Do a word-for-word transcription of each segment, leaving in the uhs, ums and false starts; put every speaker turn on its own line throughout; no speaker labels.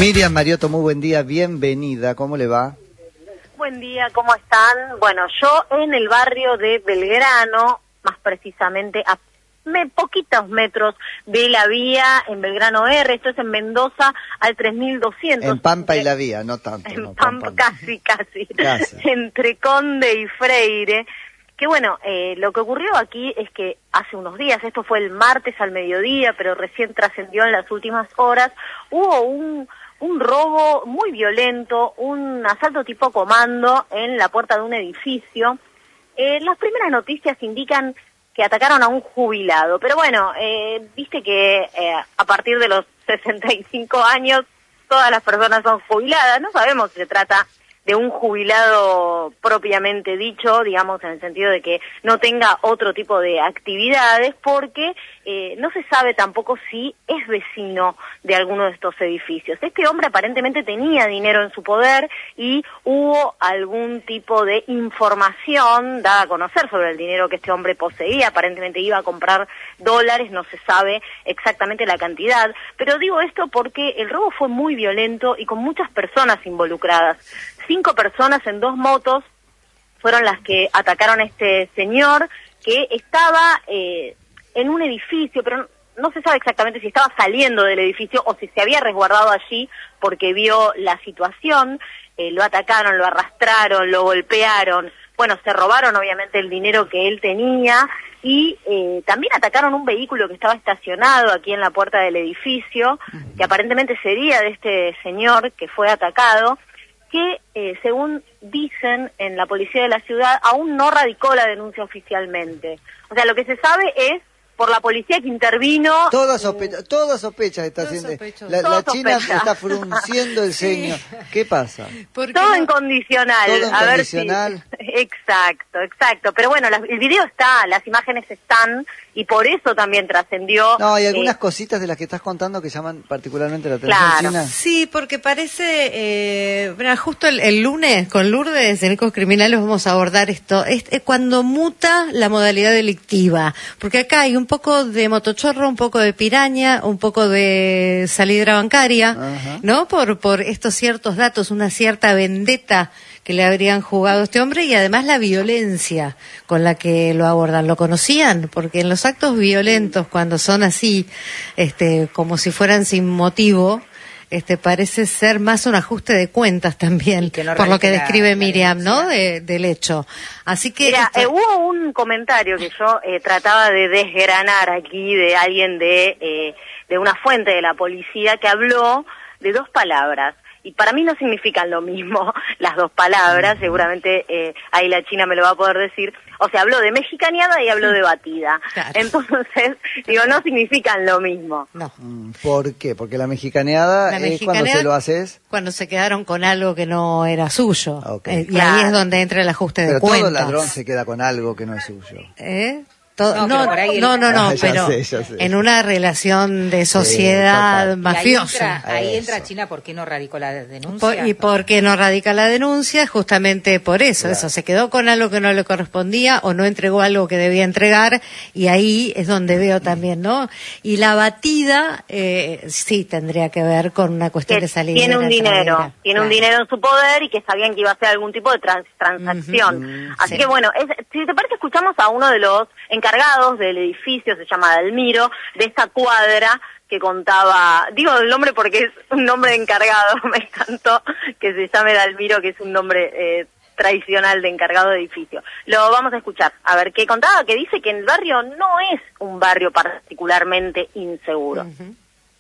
Miriam Mariotto, muy buen día, bienvenida, ¿cómo le va?
Buen día, ¿cómo están? Bueno, yo en el barrio de Belgrano, más precisamente a me, poquitos metros de la vía en Belgrano R, esto es en Mendoza al tres mil doscientos.
En Pampa y la vía, no tanto.
En
no,
Pampa,
Pampa.
casi, casi,
casi.
Entre Conde y Freire. Que bueno, eh, lo que ocurrió aquí es que hace unos días, esto fue el martes al mediodía, pero recién trascendió en las últimas horas, hubo un... un robo muy violento, un asalto tipo comando en la puerta de un edificio. Eh, las primeras noticias indican que atacaron a un jubilado, pero bueno, eh, viste que eh, a partir de los sesenta y cinco años todas las personas son jubiladas, no sabemos si se trata de un jubilado propiamente dicho, digamos, en el sentido de que no tenga otro tipo de actividades, porque eh, no se sabe tampoco si es vecino de alguno de estos edificios. Este hombre aparentemente tenía dinero en su poder y hubo algún tipo de información dada a conocer sobre el dinero que este hombre poseía. Aparentemente iba a comprar dólares, no se sabe exactamente la cantidad, pero digo esto porque el robo fue muy violento y con muchas personas involucradas. Cinco personas en dos motos fueron las que atacaron a este señor que estaba eh, en un edificio, pero no se sabe exactamente si estaba saliendo del edificio o si se había resguardado allí porque vio la situación. Eh, lo atacaron, lo arrastraron, lo golpearon. Bueno, se robaron obviamente el dinero que él tenía y eh, también atacaron un vehículo que estaba estacionado aquí en la puerta del edificio, que aparentemente sería de este señor que fue atacado, que eh, según dicen en la policía de la ciudad aún no radicó la denuncia oficialmente. O sea, lo que se sabe es por la policía que intervino.
Toda sospecha, toda sospecha está haciendo. La, la China sospecha. Está frunciendo el ceño. Sí. ¿Qué pasa?
Todo no? en condicional.
Todo en
a
condicional.
Ver si... Exacto, exacto. Pero bueno, la, el video está, las imágenes están y por eso también trascendió.
No, hay algunas
eh...
cositas de las que estás contando que llaman particularmente la atención.
Claro.
China.
Sí, porque parece, eh, bueno, justo el, el lunes con Lourdes en Ecos Criminales vamos a abordar esto. Es, es cuando muta la modalidad delictiva, porque acá hay un poco de motochorro, un poco de piraña, un poco de salidra bancaria, Ajá. ¿no? Por por estos ciertos datos, una cierta vendetta que le habrían jugado a este hombre y además la violencia con la que lo abordan. ¿Lo conocían? Porque en los actos violentos, cuando son así, este, como si fueran sin motivo, este, parece ser más un ajuste de cuentas también, no por lo que describe Miriam, ¿no? De, del hecho. Así que...
Mira,
esto...
eh, hubo un comentario que yo eh, trataba de desgranar aquí de alguien de, eh, de una fuente de la policía que habló de dos palabras. Y para mí no significan lo mismo las dos palabras, seguramente eh, ahí la China me lo va a poder decir. O sea, habló de mexicaneada y habló de batida. Claro. Entonces, digo, no significan lo mismo.
No.
¿Por qué? Porque la mexicaneada, la es mexicaneada cuando se lo haces...
Cuando se quedaron con algo que no era suyo.
Okay.
Eh, y claro. ahí es donde entra el ajuste
Pero
de cuentas.
Pero todo ladrón se queda con algo que no es suyo.
¿Eh? No,
no,
no,
el...
no, no, no,
ah,
pero
sé, sé.
en una relación de sociedad
sí,
mafiosa.
Ahí entra, ahí entra China, ¿por qué no radicó la denuncia?
Por, y por qué no radica la denuncia, justamente por eso, claro. eso, se quedó con algo que no le correspondía o no entregó algo que debía entregar y ahí es donde veo también, ¿no? Y la batida, eh, sí tendría que ver con una cuestión
que
de salida.
Tiene un dinero,
traidera.
tiene
claro.
un dinero en su poder y que sabían que iba a hacer algún tipo de trans, transacción. Uh-huh. Así sí. que bueno, es, si te parece escuchamos a uno de los encargados del edificio, se llama Dalmiro, de esta cuadra que contaba, digo el nombre porque es un nombre de encargado, me encantó que se llame Dalmiro, que es un nombre eh, tradicional de encargado de edificio. Lo vamos a escuchar, a ver qué contaba, que dice que el barrio no es un barrio particularmente inseguro. Uh-huh.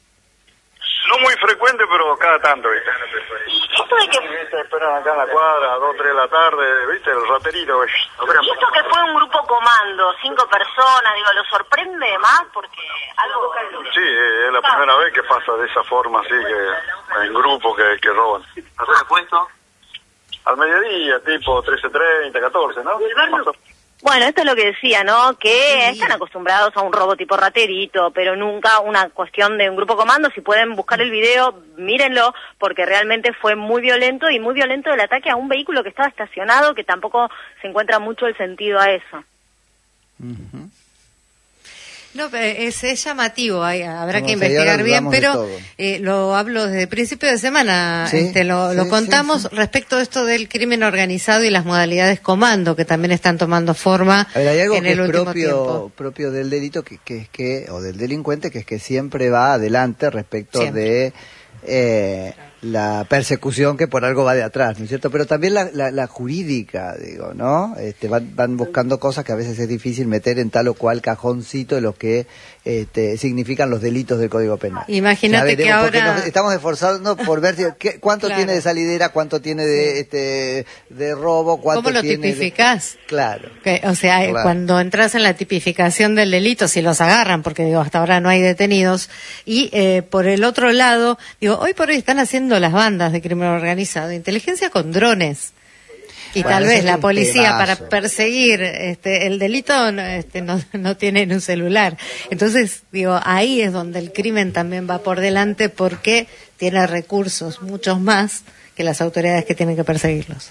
No muy frecuente, pero cada tanto, ¿viste?
Esto de que...
¿Viste? Esperan acá en la cuadra a dos, tres de la tarde, ¿viste? El raterito, ¿viste?
Y esto que fue un grupo comando, cinco personas, digo, ¿lo sorprende más? Porque algo...
Sí, es la primera vez que pasa de esa forma, así que en grupo que, que roban.
¿A qué hora fue esto?
Al mediodía, tipo trece treinta, catorce, ¿no?
Bueno, esto es lo que decía, ¿no? Que sí. están acostumbrados a un robo tipo raterito, pero nunca una cuestión de un grupo comando. Si pueden buscar el video, mírenlo, porque realmente fue muy violento y muy violento el ataque a un vehículo que estaba estacionado, que tampoco se encuentra mucho el sentido a eso.
Uh-huh.
No, es, es llamativo, hay, habrá
Como
que
que
investigar bien, pero
de
eh, lo hablo desde principio de semana,
sí,
este, lo,
sí,
lo contamos
sí, sí.
respecto de esto del crimen organizado y las modalidades comando, que también están tomando forma
A ver, hay algo
en
que
el
es
último
propio,
tiempo.
propio del delito, que, que es que, o del delincuente, que es que siempre va adelante respecto
Siempre.
de eh, la persecución que por algo va de atrás, ¿no es cierto? Pero también la, la, la jurídica, digo, ¿no? Este, van, van buscando cosas que a veces es difícil meter en tal o cual cajoncito de lo que este, significan los delitos del Código Penal.
Imagínate que
porque
ahora...
nos estamos esforzando por ver si, qué, cuánto
Claro.
tiene de salidera, cuánto tiene de,
Sí.
este, de robo, cuánto
¿Cómo lo
tiene de-
tipificás?
Claro.
Que, o sea,
Claro.
cuando entras en la tipificación del delito, si los agarran, porque digo, hasta ahora no hay detenidos, y eh, por el otro lado, digo, hoy por hoy están haciendo las bandas de crimen organizado, inteligencia con drones. Y
Bueno,
tal
ese
vez
es
la
un
policía
temazo.
para perseguir este, el delito no, este, no, no tienen un celular. Entonces, digo, ahí es donde el crimen también va por delante porque tiene recursos, muchos más que las autoridades que tienen que perseguirlos.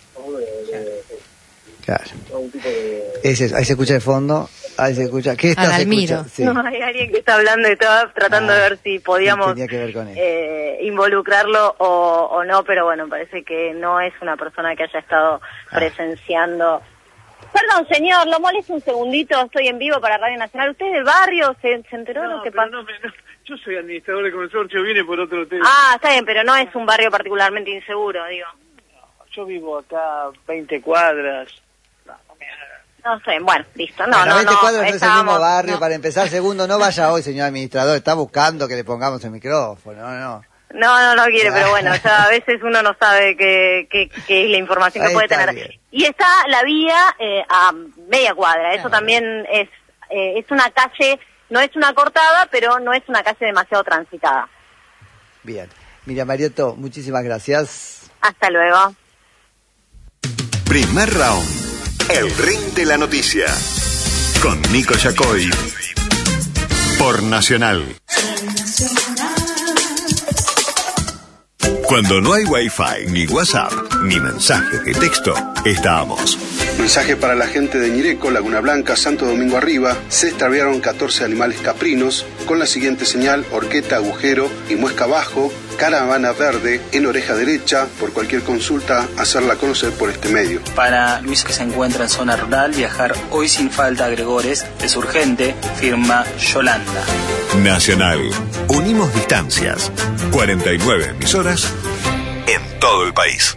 Claro. Ese, ahí se escucha de fondo, ahí se escucha. ¿Qué estás
Adalmiro.
escuchando? Sí.
No, hay alguien que está hablando y estaba tratando
Ah,
de ver si podíamos
tenía que ver con eso.
eh, involucrarlo o, o no, pero bueno, parece que no es una persona que haya estado
Ah.
presenciando. Perdón, señor, lo molesto un segundito, estoy en vivo para Radio Nacional. ¿Usted es del barrio? ¿Se, se enteró de
No,
lo que
pero
pasó?
no me- no, yo soy administrador de consorcio, vine por otro tema.
Ah, está bien, pero no es un barrio particularmente inseguro, digo.
Yo vivo acá veinte cuadras. No, no me haga.
No sé, bueno, listo. No,
Bueno,
no,
veinte
no.
cuadras no es el mismo
estábamos-
barrio.
no.
Para empezar, segundo, no vaya hoy, señor administrador. Está buscando que le pongamos el micrófono. No, no.
No, no, no quiere, pero bueno, ya a veces uno no sabe qué, qué, qué es la información que
Ahí
puede
está
tener.
bien.
Y está la vía eh, a media cuadra, eso también es eh, es una calle, no es una cortada, pero no es una calle demasiado transitada.
Bien. Mira, Marioto, muchísimas gracias.
Hasta luego.
Primer round. El ring de la noticia. Con Nico Yacoy. Por Nacional. Cuando no hay Wi-Fi, ni WhatsApp, ni mensaje de texto, estamos.
Mensaje para la gente de Ñireco, Laguna Blanca, Santo Domingo Arriba. Se extraviaron catorce animales caprinos con la siguiente señal: horqueta, agujero y muesca abajo, caravana verde en oreja derecha. Por cualquier consulta, hacerla conocer por este medio.
Para Luis, que se encuentra en zona rural, viajar hoy sin falta a Gregores es urgente, firma Yolanda.
Nacional. Unimos distancias. cuarenta y nueve emisoras en todo el país.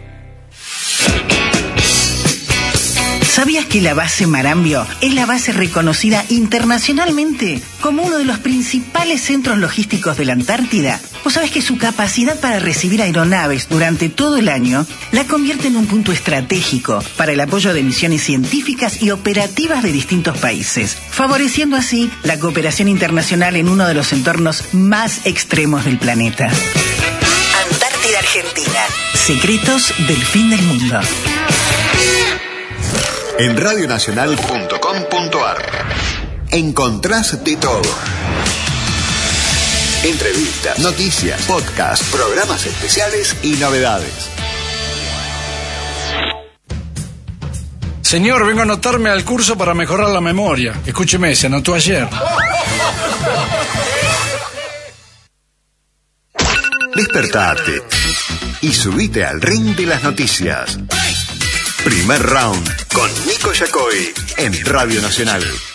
¿Sabías que la base Marambio es la base reconocida internacionalmente como uno de los principales centros logísticos de la Antártida? ¿Vos sabés que su capacidad para recibir aeronaves durante todo el año la convierte en un punto estratégico para el apoyo de misiones científicas y operativas de distintos países, favoreciendo así la cooperación internacional en uno de los entornos más extremos del planeta? Antártida Argentina. Secretos del fin del mundo.
En radionacional punto com punto ar encontrás de todo. Entrevistas, noticias, podcasts, programas especiales y novedades.
Señor, vengo a anotarme al curso para mejorar la memoria. Escúcheme, se anotó ayer.
Despertate y subite al ring de las noticias. Primer round con Nico Yacoy en Radio Nacional.